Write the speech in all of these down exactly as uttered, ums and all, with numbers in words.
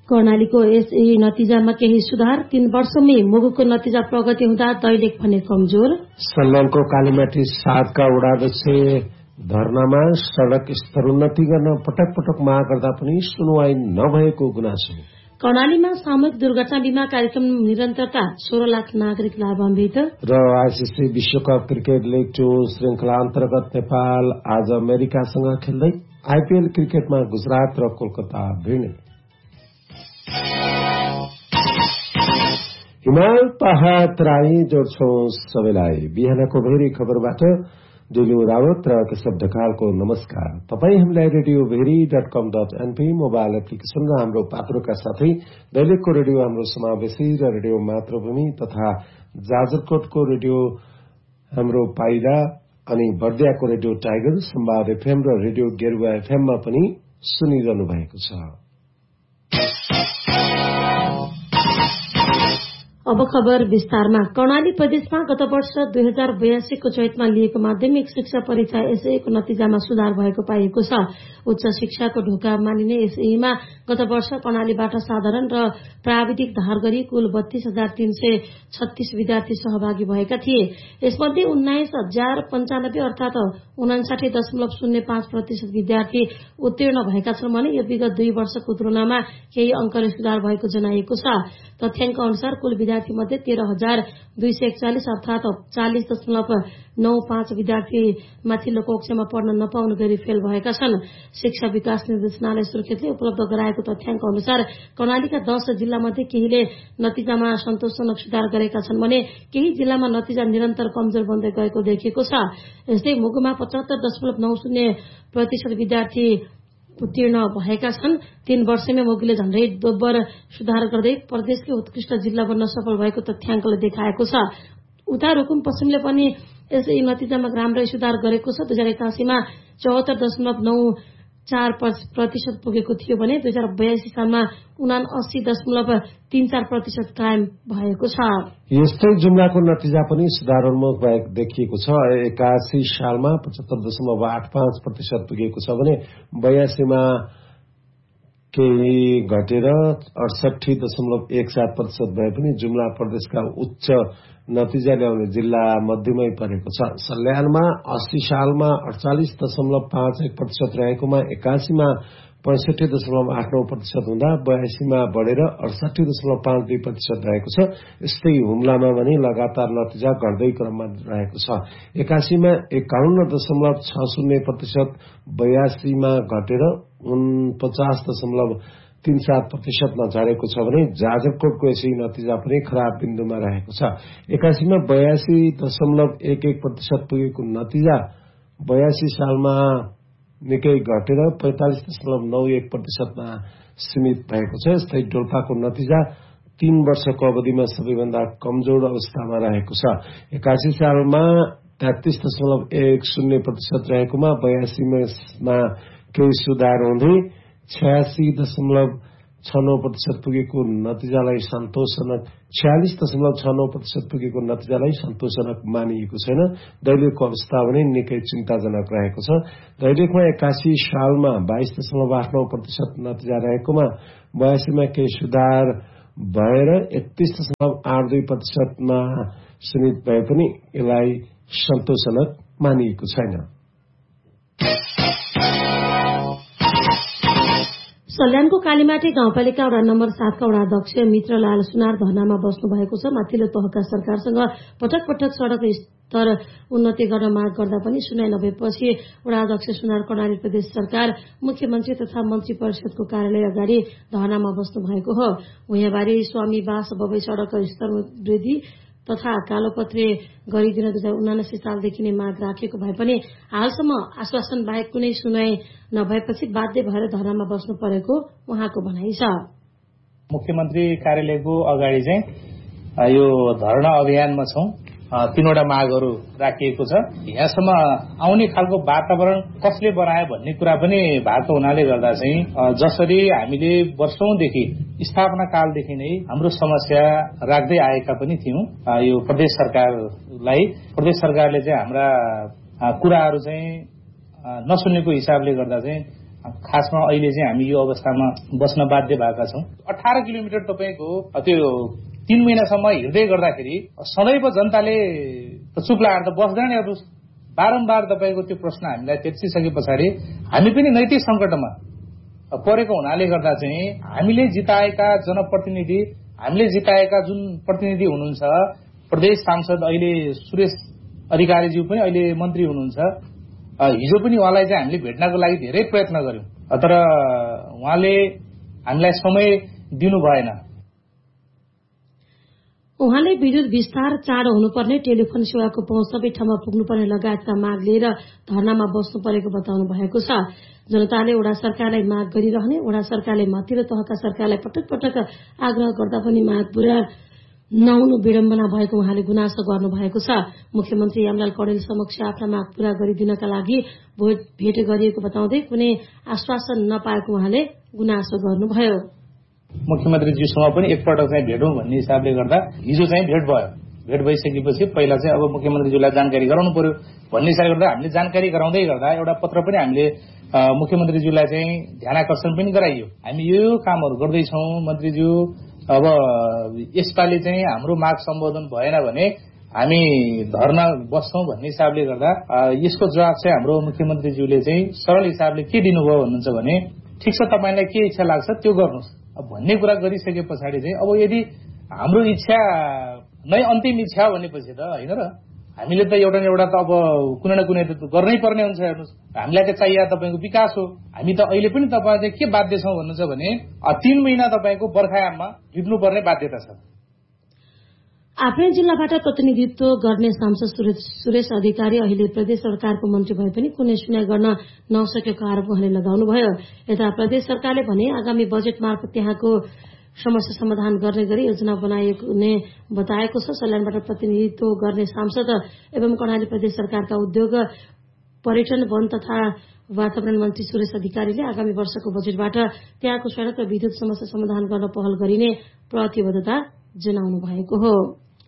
कर्णालीको यसै नतिजामा केही सुधार, तीन वर्षमै मुगुको नतिजा प्रगति हुँदा दैलेख भने कमजोर। सल्यानको कालीमाटी सातका वडाध्यक्ष धरनामा सड़क स्तरोन्नति गर्न पटक पटक माग गर्दा पनि सुनवाई नभएको गुनासो। कर्णालीमा सामूहिक दुर्घटना बीमा कार्यक्रम निरन्तरता, सोह्र लाख नागरिक लाभान्वित। र आइसिसी विश्वकप क्रिकेट लिग टू श्रृंखला अन्तर्गत नेपाल आज अमेरिकासँग खेल्दै आइपीएल क्रिकेटमा गुजरात र कोलकाता भिड्ने। हिमाल पहाड तराई जोड्छौं सबैलाई। बिहानको भेरी खबरबाट दुलु रावत र केशव ढकालको नमस्कार। तपाई हामीलाई रेडियो भेरी डट कम डट एनपी मोबाइल एप्लिकेशन र हाम्रो पात्रोका साथै दैलेखको रेडियो हाम्रो समावेशी र रेडियो मातृभूमि तथा जाजरकोटको रेडियो हाम्रो पाइला अनि बर्दियाको रेडियो टाइगर, संवाद एफएम र रेडियो गेरुवा एफएममा पनि सुनिरहनु भएको छ। अब खबर विस्तारमा। कर्णाली प्रदेशमा गत वर्ष दुई हजार बयासीको चैतमा लिएको माध्यमिक शिक्षा परीक्षा एसएको नतिजामा सुधार भएको पाइएको छ। उच्च शिक्षाको ढोका मानिने एसएमा गत वर्ष कर्णालीबाट साधारण र प्राविधिक धार गरी कुल बत्तीस हजार तीन सय छत्तीस विद्यार्थी सहभागी भएका थिए। यसमध्ये उन्नाइस हजार पञ्चानब्बे अर्थात उनासाठी दशमलव शून्य पाँच प्रतिशत विद्यार्थी उत्तीर्ण भएका छन् भने यो विगत दुई वर्षको तुलनामा केही अंकले सुधार भएको जनाइएको छ। तथ्याङ्क अनुसार कुल विद्यार्थी मध्ये तेह्र हजार दुई सय एकचालिस अर्थात चालिस दशमलव नौ पाँच विद्यार्थी माथिल्लो कक्षामा पढ्न नपाउने गरी फेल भएका छन्। शिक्षा विकास निर्देशनालय सुर्खेतले उपलब्ध गराएको तथ्याङ्क अनुसार कर्णालीका दश जिल्ला मध्ये केहीले नतिजामा सन्तोषजनक सुधार गरेका छन् भने केही जिल्लामा नतिजा निरन्तर कमजोर बन्दै गएको देखिएको छ। यस्तै मुगुमा पचहत्तर दशमलव नौ शून्य प्रतिशत विद्यार्थी उत्तीर्ण भएका छन्। तीन वर्षमै मुगुले झण्डै दोब्बर सुधार गर्दै प्रदेशकै उत्कृष्ट जिल्ला बन्न सफल भएको तथ्याङ्कले देखाएको छ। उता रुकुम पश्चिमले पनि यसै नतिजामा राम्रै सुधार गरेको छ। दुई हजार एकासीमा चौहत्तर दशमलव नौ चार प्रतिशत पुगेको थियो भने दुई हजार बयासी सालमा उना अस्सी दशमलव तीन चार प्रतिशत कायम भएको छ। यस्तै जुम्लाको नतिजा पनि सुधारोन्मुख भएको देखिएको छ। एकासी सालमा पचहत्तर दशमलव आठ पाँच प्रतिशत पुगेको छ भने बयासीमा केही घटेर अडसठी दशमलव एक सात प्रतिशत भए पनि जुम्ला प्रदेशका उच्च नतिजा ल्याउने जिल्ला मध्यमै परेको छ। सल्यानमा अस्सी सालमा अडचालिस दशमलव पाँच एक प्रतिशत रहेकोमा एकासीमा पैंसठी दशमलव आठ नौ प्रतिशत हुँदा बयासीमा बढ़ेर अडसठी दशमलव पाँच दुई प्रतिशत रहेको छ। यस्तै हुम्लामा पनि लगातार नतिजा घट्दै क्रममा रहेको छ। एकासीमा एकाउन्न दशमलव छ शून्य प्रतिशत, बयासीमा घटेर उनपचास दशमलव तीन सात प्रतिशतमा झरेको छ भने जाजरकोटको यसै नतिजा पनि खराब बिन्दुमा रहेको छ। एकासीमा बयासी दशमलव एक एक प्रतिशत पुगेको नतिजा बयासी सालमा निकै घटेर पैंतालिस दशमलव नौ एक प्रतिशतमा सीमित भएको छ। यस्तै डोल्पाको नतिजा तीन वर्षको अवधिमा सबैभन्दा कमजोर अवस्थामा रहेको छ। एकासी सालमा तेत्तीस दशमलव एक शून्य प्रतिशत रहेकोमा बयासीमा केही सुधार हुँदै छयासी दशमलव छ नौ प्रतिशत पुगेको नतिजालाई सन्तोषजनक छयालिस दशमलव छ नौ प्रतिशत पुगेको नतिजालाई सन्तोषजनक मानिएको छैन। दैलेखको अवस्था भने निकै चिन्ताजनक रहेको छ। दैलेखमा एकासी सालमा बाइस दशमलव आठ नौ प्रतिशत नतिजा रहेकोमा बयासीमा केही सुधार भएर एकतीस दशमलव आठ दुई प्रतिशतमा सीमित भए पनि यसलाई सन्तोषजनक मानिएको छैन। सल्यानको कालीमाटी गाउँपालिका वडा नम्बर सातका वडा अध्यक्ष मित्रलाल सुनार धरनामा बस्नु भएको छ। माथिल्लो तहका सरकारसँग पटक पटक सड़क स्तर उन्नति गर्न माग गर्दा पनि सुनाइ नभएपछि वडा अध्यक्ष सुनार कर्णाली प्रदेश सरकार, मुख्यमन्त्री तथा मन्त्री परिषदको कार्यालय अगाडि धरनामा बस्नु भएको हो। उहाँबारे स्वामी बास बबई सड़क स्तर वृद्धि तथा कालोपत्रे गरिदिन दुई हजार उनासी सालदेखि नै माग राखेको भए पनि हालसम्म आश्वासन बाहेक कुनै सुनाइ नभएपछि बाध्य भएर धरनामा बस्नु परेको उहाँको भनाइ छ। मुख्यमन्त्री कार्यालयको अगाडि चाहिँ यो धरना अभियानमा छौं। तीनवटा मागहरू राखिएको छ। यहाँसम्म आउने खालको वातावरण कसले बनायो भन्ने कुरा पनि भएको हुनाले गर्दा चाहिँ जसरी हामीले वर्षौंदेखि स्थापना कालदेखि नै हाम्रो समस्या राख्दै आएका पनि थियौं। यो प्रदेश सरकारलाई प्रदेश सरकारले चाहिँ हाम्रा कुराहरू चाहिँ नसुनेको हिसाबले गर्दा चाहिँ खासमा अहिले चाहिँ हामी यो अवस्थामा बस्न बाध्य भएका छौँ। अठार किलोमिटर तपाईँको त्यो तीन महिनासम्म हिँड्दै गर्दाखेरि सदैव जनताले चुप लागेर त बस्दैन हेर्नुहोस्। बारम्बार तपाईँको त्यो प्रश्न हामीलाई तेर्सिसके पछाडि हामी पनि नैतिक सङ्कटमा परेको हुनाले गर्दा चाहिँ हामीले जिताएका जनप्रतिनिधि, हामीले जिताएका जुन प्रतिनिधि हुनुहुन्छ, प्रदेश सांसद अहिले सुरेश अधिकारीज्यू पनि अहिले मन्त्री हुनुहुन्छ, हिजो पनि उहाँलाई चाहिँ हामीले भेट्नको लागि धेरै प्रयत्न गर्यौं, तर उहाँले हामीलाई समय दिनु भएन। उहाँले विद्युत विस्तार चाँडो हुनुपर्ने, टेलिफोन सेवाको पहुँच सबै ठाउँमा पुग्नुपर्ने लगायतका माग लिएर धरनामा बस्नु परेको बताउनु भएको छ। जनताले वडा सरकारलाई माग गरिरहने, वडा सरकारले माथिल्लो तहका सरकारलाई पटक पटक आग्रह गर्दा पनि माग पूरा नहुनु विडम्बना भएको उहाँले गुनासो गर्नु भएको छ। मुख्यमन्त्री यमलाल कौडेल समक्ष आफ्ना माग पूरा गरिदिनका लागि भेट गरिएको बताउँदै कुनै आश्वासन नपाएको उहाँले गुनासो गर्नुभयो। मुख्यमन्त्रीज्यूसँग पनि एकपटक चाहिँ भेटौँ भन्ने हिसाबले गर्दा हिजो चाहिँ भेट भयो। भेट भइसकेपछि पहिला चाहिँ अब मुख्यमन्त्रीज्यूलाई जानकारी गराउनु पर्यो भन्ने हिसाबले गर्दा हामीले जानकारी गराउँदै गर्दा एउटा पत्र पनि हामीले मुख्यमन्त्रीज्यूलाई चाहिँ ध्यानाकर्षण पनि गराइयो। हामी यो कामहरू गर्दैछौँ मन्त्रीज्यू, अब यसपालि चाहिँ हाम्रो माग सम्बोधन भएन भने हामी धरना बस्छौँ भन्ने हिसाबले गर्दा यसको जवाब चाहिँ हाम्रो मुख्यमन्त्रीज्यूले चाहिँ सरल हिसाबले के दिनुभयो भन्नुहुन्छ भने ठिक छ, तपाईँलाई के इच्छा लाग्छ त्यो गर्नुहोस् भन्ने कुरा गरिसके पछाडि चाहिँ अब यदि हाम्रो इच्छा नै अन्तिम इच्छा भनेपछि त होइन र, हामीले त एउटा न एउटा त अब कुनै न कुनै त गर्नै पर्ने हुन्छ। हेर्नुहोस्, हामीलाई त चाहिए तपाईँको विकास हो। हामी त अहिले पनि तपाईँ चाहिँ के बाध्य छौँ भन्नुहुन्छ भने तीन महिना तपाईँको बर्खायाममा हिँड्नुपर्ने बाध्यता छ। आफ्नै जिल्लाबाट प्रतिनिधित्व गर्ने सांसद सुरेश अधिकारी अहिले प्रदेश सरकारको मन्त्री भए पनि कुनै सुनाइ गर्न नसकेको आरोप उहाँले लगाउनुभयो। यता प्रदेश सरकारले भने आगामी बजेट मार्फत त्यहाँको समस्या समाधान गर्ने गरी योजना बनाइने बताएको छ। सल्यानबाट प्रतिनिधित्व गर्ने सांसद एवं कर्णाली प्रदेश सरकारका उद्योग, पर्यटन, वन तथा वातावरण मन्त्री सुरेश अधिकारीले आगामी वर्षको बजेटबाट त्यहाँको सड़क र विद्युत समस्या समाधान गर्न पहल गरिने प्रतिबद्धता जनाउनु भएको हो।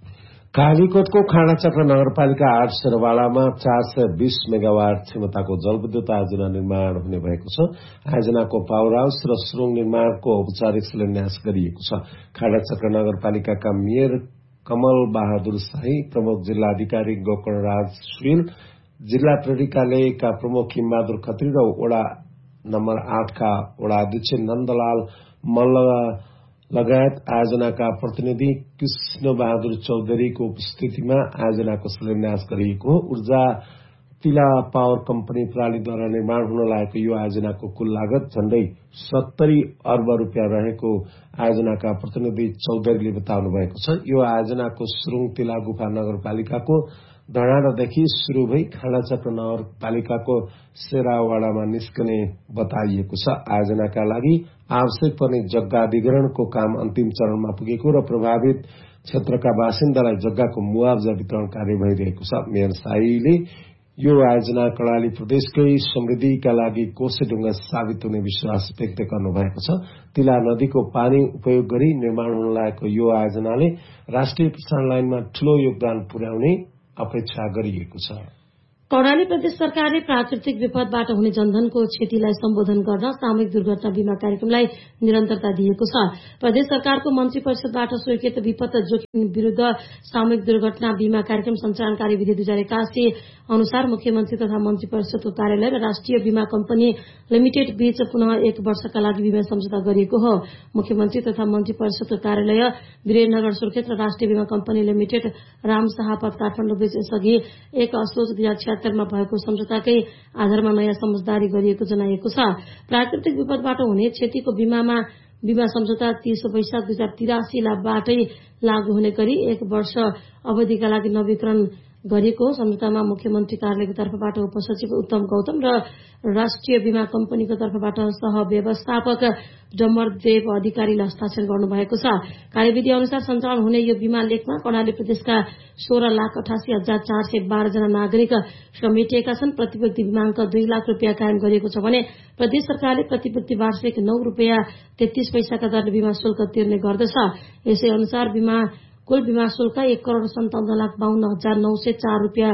कालीकोटको खाँडाचक्र नगरपालिका आठ शेरवाडामा चार सय बीस मेगावाट क्षमताको जलविद्युत आयोजना निर्माण हुने भएको छ। आयोजनाको पावर हाउस र सुरुङ निर्माणको औपचारिक शिलान्यास गरिएको छ। खाँडाचक्र नगरपालिकाका मेयर कमल बहादुर शाही, प्रमुख जिल्ला अधिकारी गोकर्णराज सुइल, जिल्ला प्रहरी कार्यालयका प्रमुख हिमबहादुर खत्री र वडा नम्बर आठका वडा अध्यक्ष नन्दलाल मल्ल लगायत आयोजनाका प्रतिनिधि कृष्ण बहादुर चौधरीको उपस्थितिमा आयोजनाको शिलान्यास गरिएको हो। ऊर्जा तिला पावर कम्पनी प्रणालीद्वारा निर्माण हुन लागेको यो आयोजनाको कुल लागत झण्डै सत्तरी अर्ब रूपियाँ रहेको आयोजनाका प्रतिनिधि चौधरीले बताउनु भएको छ। यो आयोजनाको सुरुङ तिला गुफा नगरपालिकाको धडाँडादेखि शुरू भई खाँडाचक्र नगरपालिकाको शेरावाडामा निस्कने बताइएको छ। आयोजनाका लागि आवश्यक पर्ने जग्गा अधिग्रहणको काम अन्तिम चरणमा पुगेको र प्रभावित क्षेत्रका बासिन्दालाई जग्गाको मुआवजा वितरण कार्य भइरहेको छ। मेयर शाहीले यो आयोजना कर्णाली प्रदेशकै समृद्धिका लागि कोसेढुङ्गा साबित हुने विश्वास व्यक्त गर्नुभएको छ। तिला नदीको पानी उपयोग गरी निर्माण हुन लागेको यो आयोजनाले राष्ट्रिय प्रसारण लाइनमा ठूलो योगदान पुर्याउने अपेक्षा गरिएको छ। कर्णाली प्रदेश सरकारले प्राकृतिक विपदबाट हुने जनधनको क्षतिलाई सम्बोधन गर्न सामूहिक दुर्घटना बीमा कार्यक्रमलाई निरन्तरता दिएको छ। प्रदेश सरकारको मन्त्री परिषदबाट स्वीकृत विपद जोखिम विरूद्ध सामूहिक दुर्घटना बीमा कार्यक्रम सञ्चालनकारी विधि दुई हजार एकासी अनुसार मुख्यमन्त्री तथा मन्त्री परिषदको कार्यालय र राष्ट्रिय बीमा कम्पनी लिमिटेड बीच पुनः एक वर्षका लागि बीमा सम्झौता गरिएको हो। मुख्यमन्त्री तथा मन्त्री परिषदको कार्यालय वीरेन्द्रनगर सुर्खेत र राष्ट्रिय बीमा कम्पनी लिमिटेड रामशाहपत काठमाडौँ बीच यसअघि एक असोज दुई हजार छिहत्तरमा भएको सम्झौताकै आधारमा नयाँ समझदारी गरिएको जनाइएको छ। प्राकृतिक विपदबाट हुने क्षतिको बीमामा बीमा सम्झौता तीस वैशाख दुई हजार तिरासीबाटै लागू हुने गरी एक वर्ष अवधिका लागि नवीकरण गरिएको सम्झौतामा मुख्यमन्त्री कार्यालयको तर्फबाट उपसचिव उत्तम गौतम र राष्ट्रिय बीमा कम्पनीको तर्फबाट सह व्यवस्थापक डम्बरदेव अधिकारीले हस्ताक्षर गर्नुभएको छ। कार्यविधि अनुसार सञ्चालन हुने यो बीमा लेखमा कर्णाली प्रदेशका सोह्र लाख अठासी हजार चार सय बाह्र जना नागरिक समेटिएका छन्। प्रति व्यक्ति बीमाङ्क दुई लाख रूपियाँ कायम गरिएको छ भने प्रदेश सरकारले प्रति व्यक्ति वार्षिक नौ रूपियाँ तेत्तीस पैसाका दरले बीमा शुल्क तिर्ने गर्दछ। यसै अनुसार बीमा कुल बीमा शुल्क एक करोड़ सन्ताउन्न लाख बाहन्न हजार नौ सय चार रूपियाँ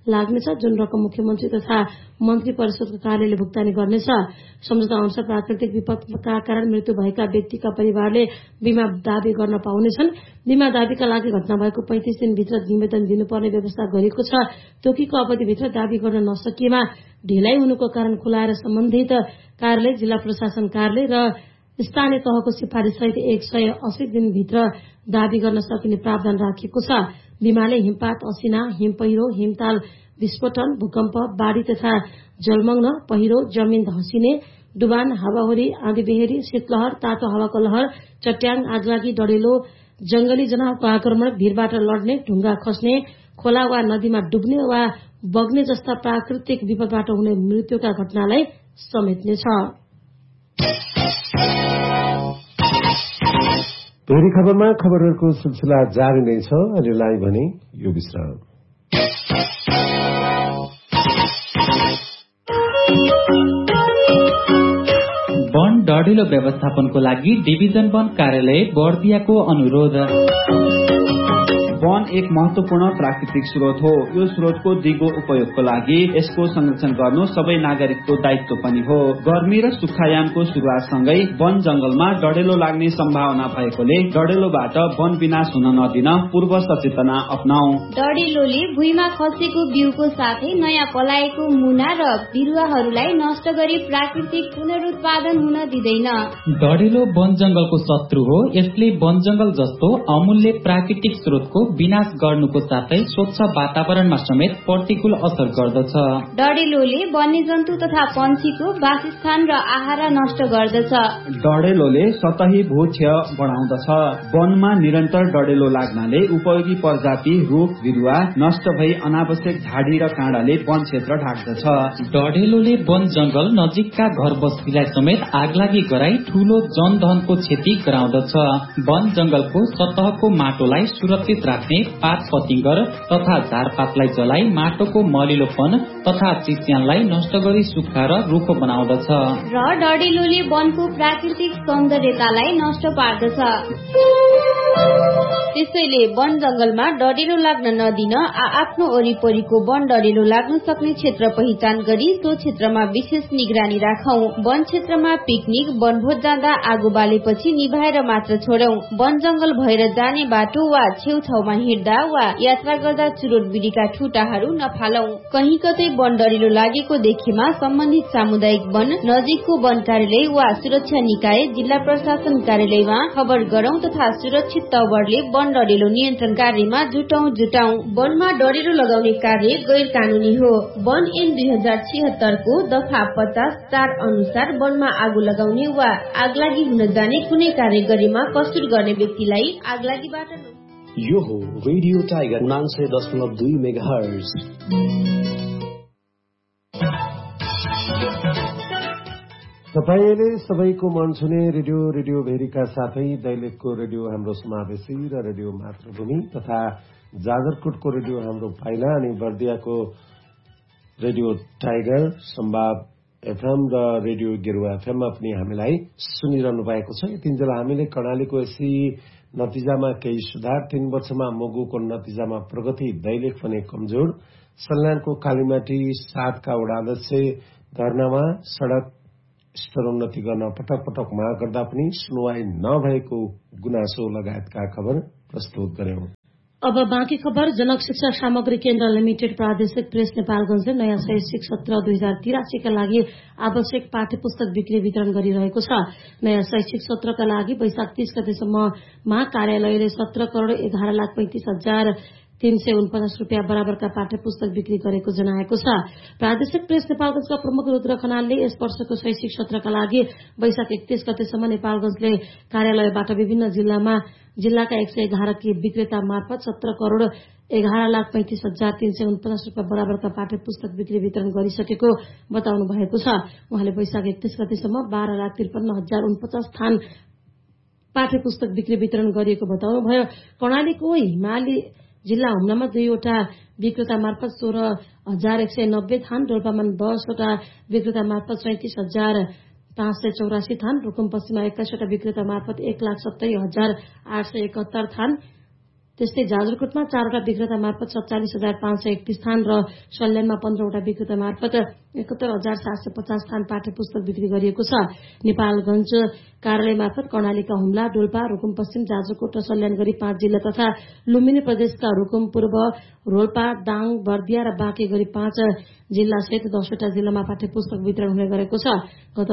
लाग्नेछ, जुन रकम मुख्यमन्त्री तथा मन्त्री परिषदको कार्यालयले भुक्तानी गर्नेछ। सम्झौता अनुसार प्राकृतिक विपदका कारण मृत्यु भएका व्यक्तिका परिवारले बीमा दावी गर्न पाउनेछन्। बीमा दावीका लागि घटना भएको पैंतिस दिनभित्र निवेदन दिनुपर्ने व्यवस्था गरिएको छ। तोकीको अवधिभित्र दावी गर्न नसकिएमा ढिलाइ हुनुको कारण खुलाएर सम्बन्धित कार्यालय, जिल्ला प्रशासन कार्यालय र स्थानीय तहको सिफारिस सहित एक सय अस्सी दिनभित्र दावी गर्न सकिने प्रावधान राखिएको छ। बीमाले हिमपात, असिना, हिम पहिरो, हिमताल विस्फोटन, भूकम्प, बाढ़ी तथा जलमग्न, पहिरो, जमिन धसिने, डुबान, हावाहुरी, आँधीबेहरी, शीतलहर, तातो हावाको लहर, चट्याङ, आगलागी, डढेलो, जंगली जनावरको आक्रमण, भीरबाट लड्ने, ढुङ्गा खस्ने, खोला वा नदीमा डुब्ने वा बग्ने जस्ता प्राकृतिक विपदबाट हुने मृत्युका घटनालाई समेट्नेछ। भेरी खबरमा खबरहरूको सिलसिला जारी नै छ। अहिलेलाई भने यो विश्राम। वन डढिलो व्यवस्थापनको लागि डिभिजन वन कार्यालय बर्दियाको अनुरोध। वन एक महत्वपूर्ण प्राकृतिक स्रोत हो। यो स्रोतको दिगो उपयोगको लागि यसको संरक्षण गर्नु सबै नागरिकको दायित्व पनि हो। गर्मी र सुक्खायामको सुरुवातसँगै वन जंगलमा डढेलो लाग्ने सम्भावना भएकोले डढेलोबाट वन विनाश हुन नदिन पूर्व सचेतना अपनाऊ। डढेलोले भुइँमा खसेको बिउको साथै नयाँ पलाएको मुना र बिरुवाहरूलाई नष्ट गरी प्राकृतिक पुनरुत्पादन हुन दिँदैन। डढेलो वन जंगलको शत्रु हो। यसले वन जंगल जस्तो अमूल्य प्राकृतिक स्रोतको विनाश गर्नुको साथै स्वच्छ वातावरणमा समेत प्रतिकूल असर गर्दछ। डढेलोले वन्यजन्तु तथा पन्छीको वासस्थान र आहारा नष्ट गर्दछ। डढेलोले सतही भूक्षय बढाउँदछ। वनमा निरन्तर डढेलो लाग्नाले उपयोगी प्रजाति रुख बिरुवा नष्ट भई अनावश्यक झाडी र काँडाले वन क्षेत्र ढाक्दछ। डढेलोले वन जंगल नजिकका घर बस्तीलाई समेत आगलागी गराई ठूलो जनधनको क्षति गराउँदछ। वन जंगलको सतहको माटोलाई सुरक्षित राख्ने पात पतिंगर तथा झारपातलाई जलाई माटोको मलिलोपन तथा चिस्यानलाई नष्ट गरी सुक्खा र रुखो बनाउँदछ। र डढेलोले वनको प्राकृतिक सौन्दर्यतालाई नष्ट पार्दछ। त्यसैले वन जंगलमा डढेलो लाग्न नदिन आफ्नो वरिपरिको वन डढेलो लाग्न सक्ने क्षेत्र पहिचान गरी सो क्षेत्रमा विशेष निगरानी राखौं। वन क्षेत्रमा पिकनिक, वनभोज जाँदा आगो बालेपछि निभाएर मात्र छोडौं। वन जंगल भएर जाने बाटो वा छेउछाउमा हिँड्दा वा यात्रा गर्दा चुरोट बिडीका ठुटाहरू नफालौं। कहीं कतै वन डढेलो लागेको देखेमा सम्बन्धित सामुदायिक वन, नजिकको वन कार्यालय वा सुरक्षा निकाय, जिल्ला प्रशासन कार्यालयमा खबर गरौं तथा सुरक्षित तवरले वन डढेलो नियन्त्रण कार्यमा जुटौं जुटौं। वनमा डढेलो लगाउने कार्य गैर कानूनी हो। वन ऐन दुई हजार छिहत्तर को दफा पचास चार अनुसार वनमा आगो लगाउने वा आगलागी हुन जाने कुनै कार्य गरेमा कसुर गर्ने व्यक्तिलाई आगलागीबाट यो हो रेडियो टाइगर उनान्सय दशमलव दुई मेगाहर्ज। तपाईले सबैको मन छुने रेडियो रेडियो भेरीका साथै दैलेखको रेडियो हाम्रो समावेशी र रेडियो मातृभूमि तथा जाजरकोटको रेडियो हाम्रो पाइला अनि बर्दियाको रेडियो टाइगर संवाद एफएम र रेडियो गेरुवा एफएममा पनि हामीलाई सुनिरहनु भएको छ। यतिन्जेल हामीले कर्णालीको यसै नतिजामा केही सुधार, तीन वर्षमा मुगुको नतिजामा प्रगति, दैलेख भने कमजोर, सल्यानको कालीमाटी सातका वडाध्यक्ष धरनामा सड़क स्तरोन्नति गर्न पटक पटक माग गर्दा पनि सुनवाई नभएको गुनासो लगायतका खबर प्रस्तुत गर्यौं। अब बाँकी खबर। जनक शिक्षा सामग्री केन्द्र लिमिटेड प्रादेशिक प्रेस नेपालगंजले नयाँ शैक्षिक सत्र दुई हजार तिरासीका लागि आवश्यक पाठ्य पुस्तक बिक्री वितरण गरिरहेको छ। नयाँ शैक्षिक सत्रका लागि वैशाख तीस गतेसम्ममा कार्यालयले सत्र करोड़ एघार लाख पैंतिस हजार तीन सय उनपचास रूपियाँ बराबरका पाठ्य पुस्तक बिक्री गरेको जनाएको छ। प्रादेशिक प्रेस नेपालगंजका प्रमुख रुद्र खनालले यस वर्षको शैक्षिक सत्रका लागि वैशाख एकतीस गतेसम्म नेपालगंजले कार्यालयबाट विभिन्न जिल्लामा जिल्लाका एक सय एघार के विक्रेता मार्फत सत्र करोड़ एघार लाख पैंतिस हजार तीन सय उनपचास रूपियाँ बराबरका पाठ्य पुस्तक बिक्री वितरण गरिसकेको बताउनु भएको छ। उहाँले वैशाख एकतीस गतेसम्म बाह्र लाख त्रिपन्न हजार उनपचास थान पाठ्य पुस्तक बिक्री वितरण गरिएको बताउनुभयो। कर्णालीको हिमाली जिल्ला हुम्लामा दुईवटा विक्रेता मार्फत सोह्र हजार एक सय नब्बे थान, डोल्पामा दसवटा विक्रेता मार्फत सैंतिस हजार पाँच सय चौरासी थान, रुकुम पश्चिममा एक्काइसवटा विक्रेता मार्फत एक लाख सत्तरी हजार आठ सय एकहत्तर थान, त्यस्तै जाजरकोटमा चारवटा विक्रेता मार्फत सत्तालिस हजार पाँच सय एकतीस थान र सल्यानमा पन्ध्रवटा विक्रेता मार्फत एकहत्तर हजार सात सय पचास थान पाठ्य पुस्तक बिक्री गरिएको छ। नेपालगञ्ज कार्यालय मार्फत कर्णालीका हुम्ला, डोल्पा, रुकुम पश्चिम, जाजरकोट र सल्यान गरी पाँच जिल्ला तथा लुम्बिनी प्रदेशका रुकुम पूर्व, रोल्पा, दाङ, बर्दिया र बाँके गरी पाँच जिल्ला सहित दसवटा जिल्लामा पाठ्य पुस्तक वितरण हुने गरेको छ। गत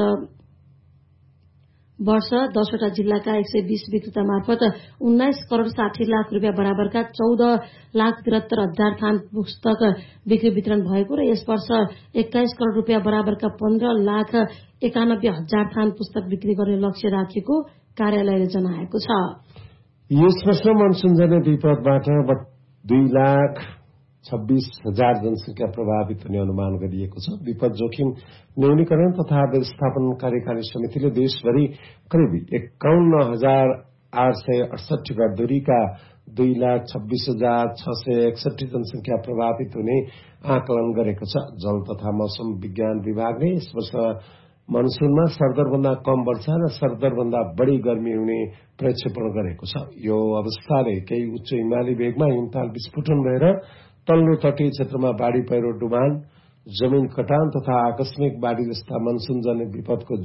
वर्ष दसवटा जिल्लाका एक सय बीस विक्रेता मार्फत उन्नाइस करोड़ साठी लाख रुपियाँ बराबरका चौध लाख त्रिहत्तर हजार थान पुस्तक बिक्री वितरण भएको र यस वर्ष एक्काइस करोड़ रुपियाँ बराबरका पन्ध्र लाख एकानब्बे हजार थान पुस्तक बिक्री गर्ने लक्ष्य राखेको कार्यालयले जनाएको छ। यस वर्ष मनसुनजन्य विपदबाट दुई लाख छब्बीस हजार जनसंख्या प्रभावित हुने अनुमान गरिएको छ। विपद जोखिम न्यूनीकरण तथा व्यवस्थापन कार्यकारी समितिले देशभरि करिब एकाउन्न हजार आठ सय अडसठी घरधुरीका दुई लाख छब्बीस हजार छ सय एकसठी जनसंख्या प्रभावित हुने आकलन गरेको छ। जल तथा मौसम विज्ञान विभागले यस वर्ष मनसुनमा सरदरभन्दा कम वर्षा र सरदरभन्दा बढ़ी गर्मी हुने प्रक्षेपण गरेको छ। यो अवस्थाले केही उच्च हिमाली भेगमा हिमताल विस्फोटन भएर तल्लो तटीय क्षेत्रमा बाढ़ी पहिरो, डुबान, जमीन कटान तथा आकस्मिक बाढ़ी जस्ता मनसुनजन्य विपदको